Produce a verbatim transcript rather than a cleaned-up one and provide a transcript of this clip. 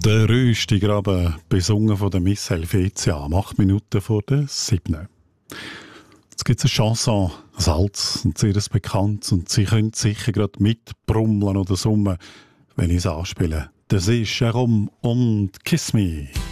Der Rüstigraben, besungen von der Miss Helvetia, um acht Minuten vor der siebten. Jetzt gibt es eine Chanson, ein altes und sehr bekanntes, und Sie können sicher gerade mitbrummeln oder summen, wenn ich es anspiele. Das ist Jérôme und Kiss Me.